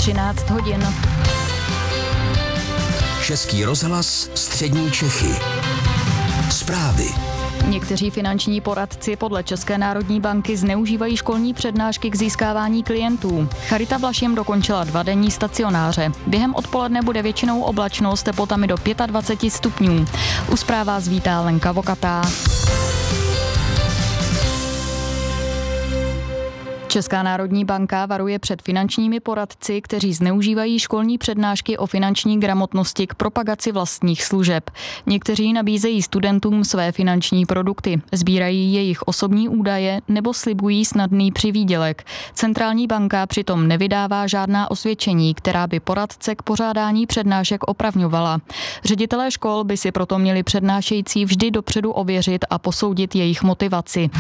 13 hodin. Český rozhlas Střední Čechy. Zprávy. Někteří finanční poradci podle České národní banky zneužívají školní přednášky k získávání klientů. Charita Vlašim dokončila 2denní stacionáře. Během odpoledne bude většinou oblačno s teplotami do 25 stupňů. U zpráv vás vítá Lenka Vokatá. Česká národní banka varuje před finančními poradci, kteří zneužívají školní přednášky o finanční gramotnosti k propagaci vlastních služeb. Někteří nabízejí studentům své finanční produkty, sbírají jejich osobní údaje nebo slibují snadný přivýdělek. Centrální banka přitom nevydává žádná osvědčení, která by poradce k pořádání přednášek opravňovala. Ředitelé škol by si proto měli přednášející vždy dopředu ověřit a posoudit jejich motivaci.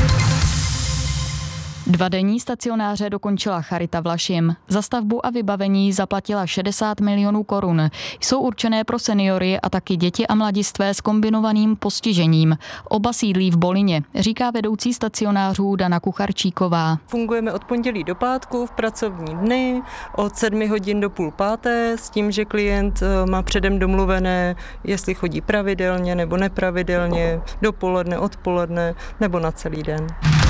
2denní stacionáře dokončila Charita Vlašim. Za stavbu a vybavení zaplatila 60 milionů korun. Jsou určené pro seniory a taky děti a mladistvé s kombinovaným postižením. Oba sídlí v Bolině, říká vedoucí stacionářů Dana Kucharčíková. Fungujeme od pondělí do pátku v pracovní dny, od 7 hodin do 4:30, s tím, že klient má předem domluvené, jestli chodí pravidelně nebo nepravidelně, dopoledne, odpoledne nebo na celý den.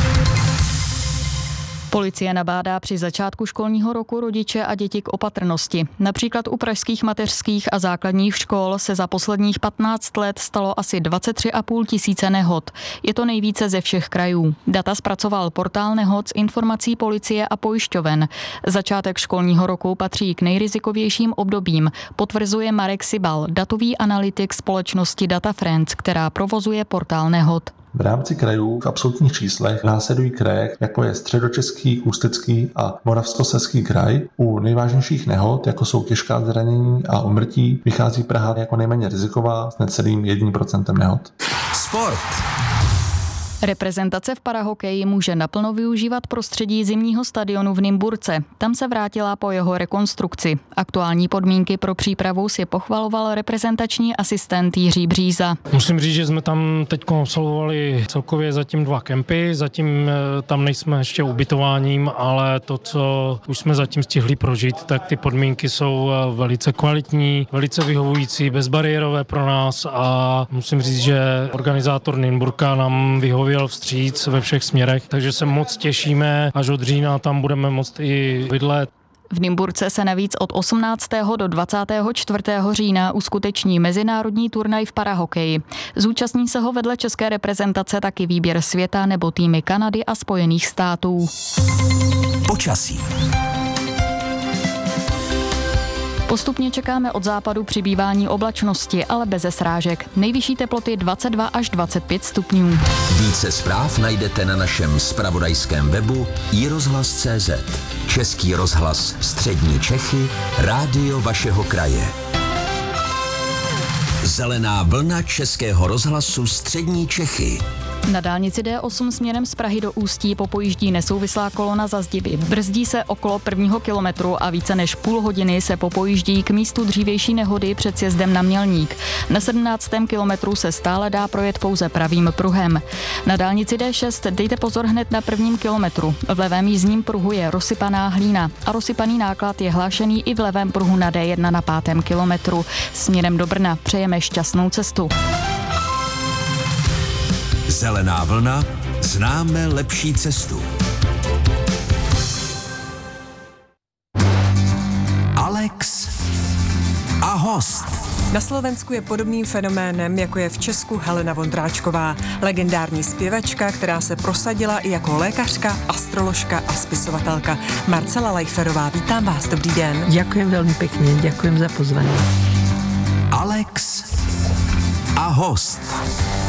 Policie nabádá při začátku školního roku rodiče a děti k opatrnosti. Například u pražských mateřských a základních škol se za posledních 15 let stalo asi 23,5 tisíce nehod. Je to nejvíce ze všech krajů. Data zpracoval portál nehod s informací policie a pojišťoven. Začátek školního roku patří k nejrizikovějším obdobím, potvrzuje Marek Sibal, datový analytik společnosti DataFriends, která provozuje portál nehod. V rámci krajů v absolutních číslech následují kraje, jako je Středočeský, Ústecký a Moravskoslezský kraj. U nejvážnějších nehod, jako jsou těžká zranění a úmrtí, vychází Praha jako nejméně riziková s necelým 1% nehod. Sport. Reprezentace v parahokeji může naplno využívat prostředí zimního stadionu v Nymburce. Tam se vrátila po jeho rekonstrukci. Aktuální podmínky pro přípravu si pochvaloval reprezentační asistent Jiří Bříza. Musím říct, že jsme tam teď absolvovali celkově zatím 2 kempy, zatím tam nejsme ještě ubytováním, ale to, co už jsme zatím stihli prožít, tak ty podmínky jsou velice kvalitní, velice vyhovující, bezbariérové pro nás a musím říct, že organizátor Nymburka nám vyhověl vstříc ve všech směrech, takže se moc těšíme, až od října tam budeme moct i bydlet. V Nymburce se navíc od 18. do 24. října uskuteční mezinárodní turnaj v parahokeji. Zúčastní se ho vedle české reprezentace taky výběr světa nebo týmy Kanady a Spojených států. Počasí. Postupně čekáme od západu přibývání oblačnosti, ale beze srážek. Nejvyšší teploty 22 až 25 stupňů. Více zpráv najdete na našem zpravodajském webu iRozhlas.cz. Český rozhlas Střední Čechy, rádio vašeho kraje. Zelená vlna Českého rozhlasu Střední Čechy. Na dálnici D8 směrem z Prahy do Ústí popojíždí nesouvislá kolona za zdiby. Brzdí se okolo 1. kilometru a více než půl hodiny se popojíždí k místu dřívější nehody před sjezdem na Mělník. Na 17. kilometru se stále dá projet pouze pravým pruhem. Na dálnici D6 dejte pozor hned na 1. kilometru. V levém jízdním pruhu je rozsypaná hlína a rozsypaný náklad je hlášený i v levém pruhu na D1 na 5. kilometru. Směrem do Brna přejeme šťastnou cestu. Zelená vlna, známe lepší cestu. Alex a host. Na Slovensku je podobným fenoménem, jako je v Česku Helena Vondráčková, legendární zpěvačka, která se prosadila i jako lékařka, astroložka a spisovatelka. Marcela Lajferová, vítám vás, dobrý den. Ďakujem veľmi pekne, ďakujem za pozvanie. Alex a host.